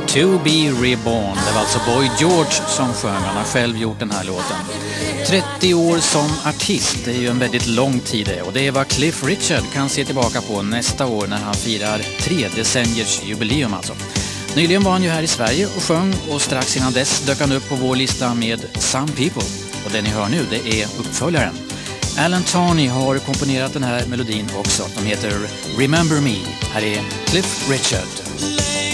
To Be Reborn. Det var alltså Boy George som sjöng. Han har själv gjort den här låten. 30 år som artist, det är ju en väldigt lång tid det. Och det är vad Cliff Richard kan se tillbaka på nästa år när han firar 3 decenniers jubileum alltså. Nyligen var han ju här i Sverige och sjöng, och strax innan dess dök han upp på vår lista med Some People. Och det ni hör nu, det är uppföljaren. Alan Tarney har komponerat den här melodin också. De heter Remember Me. Här är Cliff Richard.